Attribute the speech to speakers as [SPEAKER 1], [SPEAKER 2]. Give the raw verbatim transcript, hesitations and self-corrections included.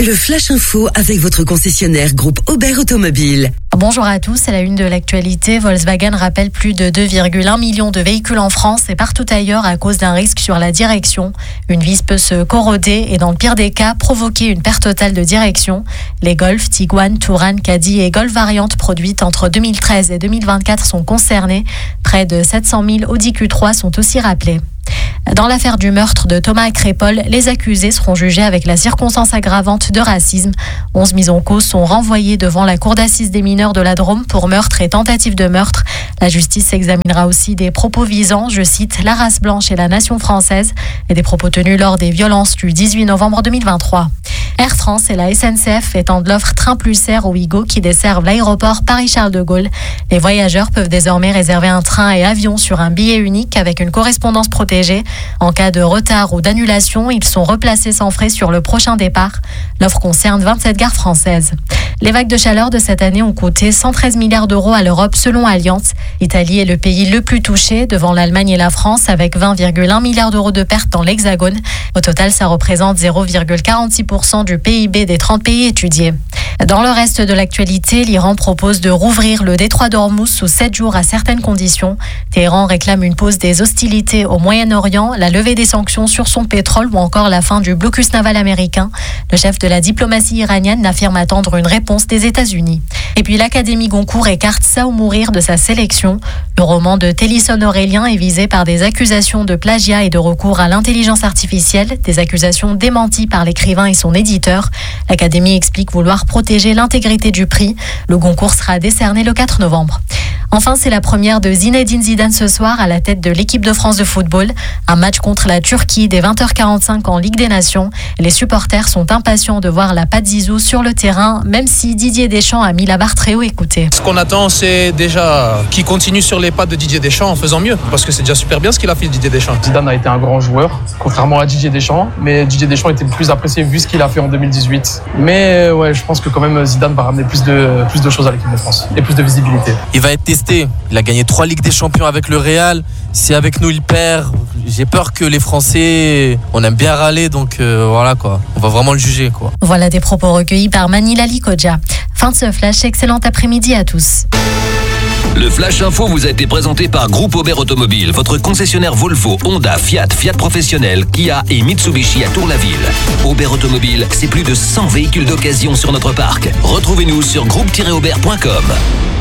[SPEAKER 1] Le Flash Info avec votre concessionnaire groupe Aubert Automobile.
[SPEAKER 2] Bonjour à tous, à la une de l'actualité, Volkswagen rappelle plus de deux virgule un millions de véhicules en France et partout ailleurs à cause d'un risque sur la direction. Une vis peut se corroder et dans le pire des cas, provoquer une perte totale de direction. Les Golf, Tiguan, Touran, Caddy et Golf variantes produites entre deux mille treize et deux mille vingt-quatre sont concernés. Près de sept cent mille Audi Q trois sont aussi rappelés. Dans l'affaire du meurtre de Thomas Crépol, les accusés seront jugés avec la circonstance aggravante de racisme. Onze mis en cause sont renvoyés devant la cour d'assises des mineurs de la Drôme pour meurtre et tentative de meurtre. La justice examinera aussi des propos visant, je cite, la race blanche et la nation française et des propos tenus lors des violences du dix-huit novembre deux mille vingt-trois. Air France et la S N C F étendent l'offre Train Plus Air aux Ouigo qui desservent l'aéroport Paris-Charles de Gaulle. Les voyageurs peuvent désormais réserver un train et avion sur un billet unique avec une correspondance protégée. En cas de retard ou d'annulation, ils sont replacés sans frais sur le prochain départ. L'offre concerne vingt-sept gares françaises. Les vagues de chaleur de cette année ont coûté cent treize milliards d'euros à l'Europe selon Allianz. L'Italie est le pays le plus touché devant l'Allemagne et la France avec vingt virgule un milliards d'euros de pertes dans l'Hexagone. Au total, ça représente zéro virgule quarante-six pour cent du P I B des trente pays étudiés. Dans le reste de l'actualité, l'Iran propose de rouvrir le détroit d'Ormuz sous sept jours à certaines conditions. Téhéran réclame une pause des hostilités au Moyen-Orient, la levée des sanctions sur son pétrole ou encore la fin du blocus naval américain. Le chef de la diplomatie iranienne affirme attendre une réponse des États-Unis. Et puis l'Académie Goncourt écarte Ça ou mourir de sa sélection. Le roman de Télisson Aurélien est visé par des accusations de plagiat et de recours à l'intelligence artificielle, des accusations démenties par l'écrivain et son éditeur. L'Académie explique vouloir protéger l'intégrité du prix. Le Goncourt sera décerné le quatre novembre. Enfin, c'est la première de Zinedine Zidane ce soir à la tête de l'équipe de France de football. Un match contre la Turquie dès vingt heures quarante-cinq en Ligue des Nations. Les supporters sont impatients de voir la patte Zizou sur le terrain, même si Didier Deschamps a mis la barre très haut. Écoutez.
[SPEAKER 3] Ce qu'on attend, c'est déjà qu'il continue sur les pas de Didier Deschamps en faisant mieux, parce que c'est déjà super bien ce qu'il a fait Didier Deschamps.
[SPEAKER 4] Zidane a été un grand joueur, contrairement à Didier Deschamps, mais Didier Deschamps était le plus apprécié vu ce qu'il a fait en deux mille dix-huit. Mais ouais, je pense que quand même Zidane va ramener plus de, plus de choses à l'équipe de France et plus de visibilité.
[SPEAKER 5] Il va être testé. Il a gagné trois Ligues des Champions avec le Real. Si avec nous il perd, j'ai peur que les Français, on aime bien râler, donc euh, voilà quoi. On va vraiment le juger quoi.
[SPEAKER 2] Voilà des propos recueillis par Manila Likoja. Fin de ce flash, excellent après-midi à tous.
[SPEAKER 6] Le Flash Info vous a été présenté par Groupe Aubert Automobile, votre concessionnaire Volvo, Honda, Fiat, Fiat Professionnel, Kia et Mitsubishi à Tour-la-Ville. Aubert Automobile, c'est plus de cent véhicules d'occasion sur notre parc. Retrouvez-nous sur groupe tiret aubert point com.